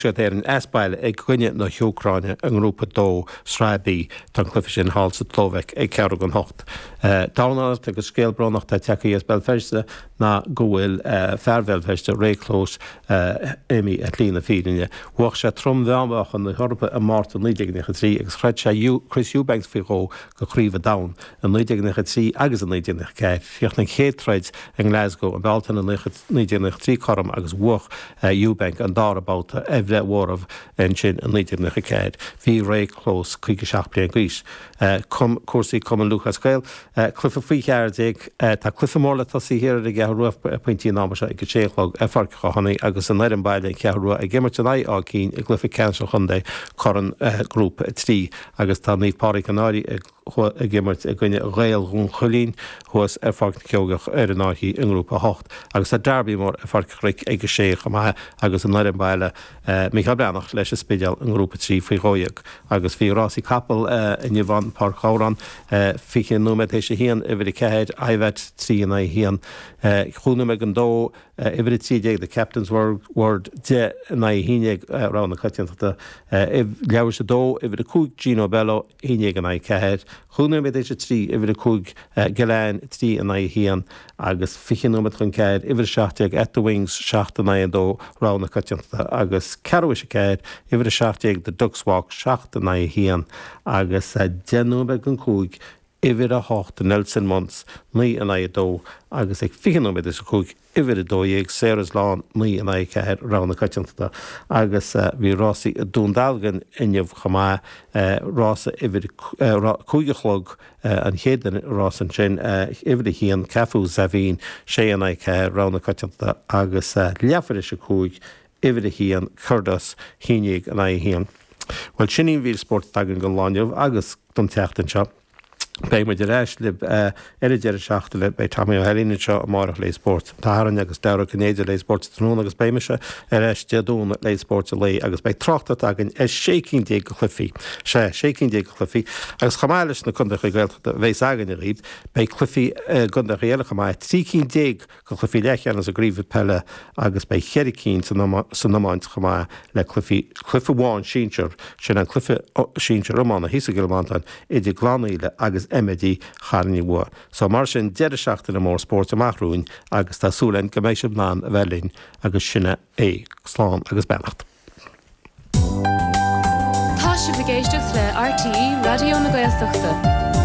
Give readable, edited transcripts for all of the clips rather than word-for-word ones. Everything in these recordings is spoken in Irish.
There in Esbail, a gwynne no Ukraine, an grŵp dó srabi, tan cliffis in Halsa Tlovek, a Kerrigan Hocht. Downard, a scale bronacht, a Taki as Belfesta, na Goil, Fairvelfesta, Rayclose, Amy at Lena Feeding. Waksha Trum Vamach on the Horpa and Martin Lidig Nechatri, Excretcha, Chris Eubanks Figo, Gokriva down, and Lidig Nechatri, Agus and Lidig Nechat, Fiachnik Hatreds, and Glasgow, and Balton and Lidig Nechatri Corum, Agus Wach, Eubank, and Dar about every war of engine and Lidig Nechat, V. Ray Close, Kikishapli and Greece. Corsi, come and Lucas Gale, Cliff of Free Cardig, Cliff of Morla Tossi here again. Rough pointy numbers like a checklog, a fark honey, Agus and let him buy the Carro, a gimmer tonight, or keen, a glyphic cancel Hyundai, current group at 3, Agus Tani Pari Canari, a gimmer, a gun rail run Hulin, who was a fark Kyogach, Erinahi, in group of Hocht, Agus a Derby more, a fark Rick, a Gashir, Agus and let him buy Michael Branach, Lesha Spidel, in group of 3, Frigoyak, Agus Fi Rossi Couple, in Yvonne Park Hauran, Fikin Numetation Hian, every cahed, Ivet, 3 and I Hian. Chúna me an dó ibre tíide the captain's word de na híine around the cutting leabhar se dó ibre cúig Gino Bello híine an cehead chúna me éis trí ibre cúig Geláin tí an hían agus fichinú met chun cead ibre seachtag at the wings seachta na dó around the cutting agus carú se cead ibre seachtag the Ducks Walk seachta na hían agus denú me an cúig Iver a hocht the Nelson Months, me and I do, agus ag fianú me this cook, iver a do ag Sarah's lawn, me and I cahed round the kitchen to the agus vi Rossi Dundalgan in your Hama, Rossa iver Kugachlog and Hayden Ross and Chin, iver the Hian, Cafu Zavine, Shay and I cahed round the kitchen to the agus Liafarish a cook, iver the Hian, Curdas, Hinig and I Hian. Well, Chinning Veal Sports Tagan Golanyov, agus Dun Techten Shop. Bei me de reis lib eridir seachta lib bei Tommy O'Helena seo marach lei sport. Táran agus dair Canadian lei sport trún agus bei me se reis deadún lei sport a lei agus bei trochta agin shaking dig Cliffy. Shaking dig Cliffy. Agus chamáilis na cundach gaelta veis agin i rib bei Cliffy gundach réala chamai shaking dig Cliffy lechan as a grífid pelle agus bei Cherikeen san namáint chamai le Cliffy Wan Shincher sin an Cliffy Shincher romana hisa gilmantan idir glanaí le agus MD Charni War. So Martian Dedeshacht in a more sports amachrún agus tá súlen goméisib ná a bhelín agus sinne slán agus benacht. Tá si bhgéisteach le RTE Radio na Gaeltachta.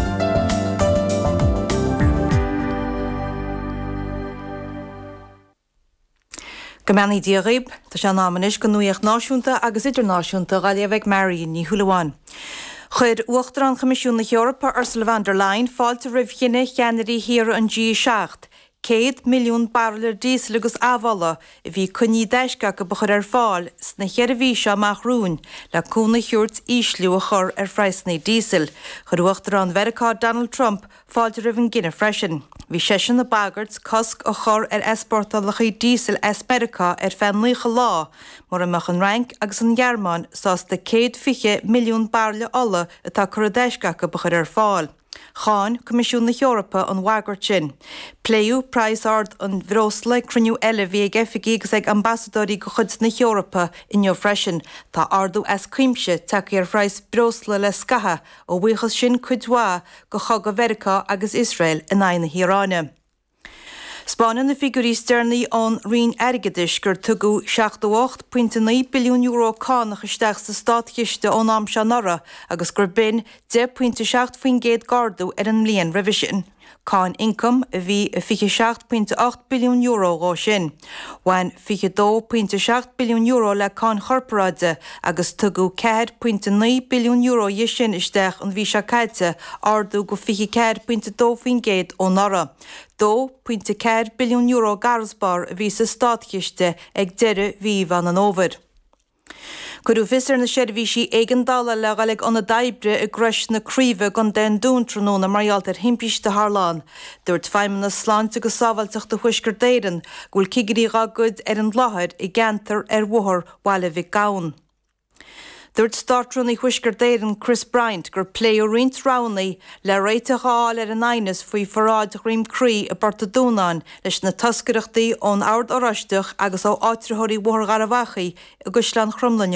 Gomani Diarib, tá se námanis go nuíocht náisiúnta agus idirnáisiúnta gáileabh Mary ní Thualaháin. Chud uachtar an Comisiún Europa Ursula von der Leyen fáilte ribhchinne cheannarí hir an G7, 100 milliún barrelar diesel agus ábhalla a bhí cuní deisce go bachar fáil sna cheirhí seo amachrún le cúna thuirt ísliú a chur freisnaí diesel. Chud uachtar an Vericá Donald Trump fáilte ribh ginine freisin. Bhí sesin na bagart cosc a chur esportálachaí diesel America fenlaícha lá, mar amach an rank agus an Gearmán sás de 150 milliún barrla alla atá chur deisce go bachar fáil. Cháin Comisiún Europa an Wagart sin. Pléú Priceard an bhrosla cruniú eile bhí gefigí agus ag ambassadórí go chud na Europa in jo freisin tá ardú cuimse take freis brosla le scatha ó bhuichas sin chuidhá go chag go Vericá agus Israel in aina Híráine. Spáineann na figurí stearnaí ón rion airgeadis gur tugadh 68.9 billiún euro cánach isteach sa státchiiste ón am se nora agus gur bin 10.7 faoin géad gardú an mbliain revision. Cáin income a bhí 57.8 billiún euro rá sin. Bhain 52.7 billiún euro le cáin chorparáide agus tugadh 4.9 billiún euro dhé sin isteach an bhí se caite ardú go 4.2 faoin géad ó nora. 2.4 billiún euro garasbar a bhí sa státchiiste ag deire bhí van an óver. Curú fisar na seirbhísí éigeandála le galig anna daibre a greis na críomh gan den dúntranó na maraltar himpiste Harlán. Dúirt feimime na sláinte go sábhailteach do thuisgur déireann, gúil cigarí ragud an láthair I gentar bhuthar bhaile bhí gabhain. Dúirt startrún í chuisgur déireann Chris Bryant gur plé ó rint Rowney le réite gáil ar an ainas faoi forráid Rim Cree a Barta Dúnáin leis na tascaireachtaí ón ard oraisteach agus ó áitritheoirí mhór Garavachaí a Guslan Chromlainn